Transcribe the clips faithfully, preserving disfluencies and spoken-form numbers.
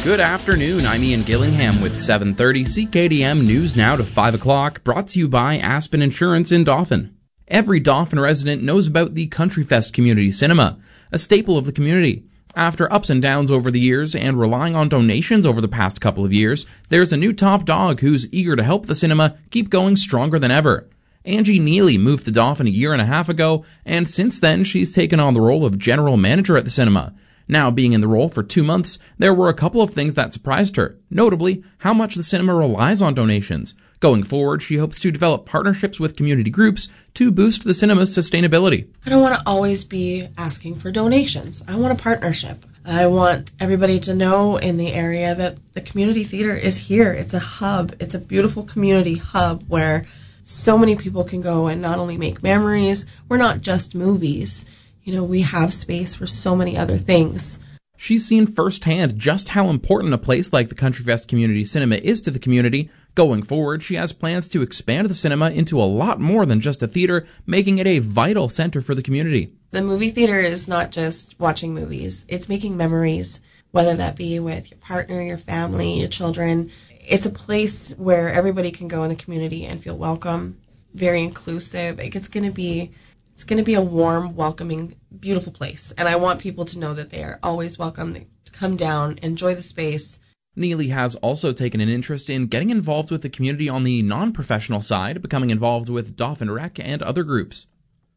Good afternoon, I'm Ian Gillingham with seven thirty C K D M News Now to five o'clock, brought to you by Aspen Insurance in Dauphin. Every Dauphin resident knows about the Country Fest Community Cinema, a staple of the community. After ups and downs over the years and relying on donations over the past couple of years, there's a new top dog who's eager to help the cinema keep going stronger than ever. Angie Neely moved to Dauphin a year and a half ago, and since then she's taken on the role of general manager at the cinema. Now being in the role for two months, there were a couple of things that surprised her, notably how much the cinema relies on donations. Going forward, she hopes to develop partnerships with community groups to boost the cinema's sustainability. I don't want to always be asking for donations. I want a partnership. I want everybody to know in the area that the community theater is here. It's a hub. It's a beautiful community hub where so many people can go and not only make memories, we're not just movies. You know, we have space for so many other things. She's seen firsthand just how important a place like the Country Fest Community Cinema is to the community. Going forward, she has plans to expand the cinema into a lot more than just a theater, making it a vital center for the community. The movie theater is not just watching movies. It's making memories, whether that be with your partner, your family, your children. It's a place where everybody can go in the community and feel welcome, very inclusive. Like it's going to be... It's going to be a warm, welcoming, beautiful place, and I want people to know that they are always welcome to come down, enjoy the space. Neely has also taken an interest in getting involved with the community on the non-professional side, becoming involved with Dauphin Rec and other groups.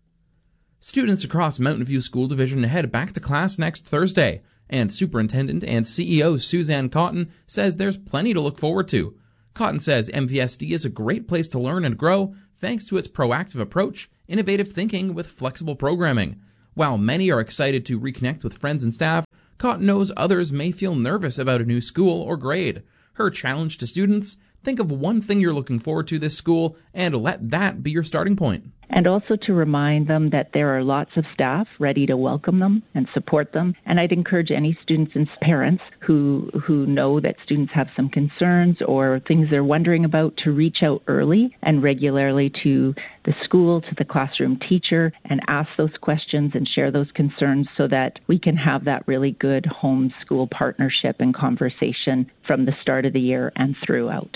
Students across Mountain View School Division head back to class next Thursday, and Superintendent and C E O Suzanne Cotton says there's plenty to look forward to. Cotton says M V S D is a great place to learn and grow thanks to its proactive approach, innovative thinking with flexible programming. While many are excited to reconnect with friends and staff, Cotton knows others may feel nervous about a new school or grade. Her challenge to students: think of one thing you're looking forward to this school and let that be your starting point. And also to remind them that there are lots of staff ready to welcome them and support them. And I'd encourage any students and parents who who know that students have some concerns or things they're wondering about to reach out early and regularly to the school, to the classroom teacher, and ask those questions and share those concerns so that we can have that really good home-school partnership and conversation from the start of the year and throughout.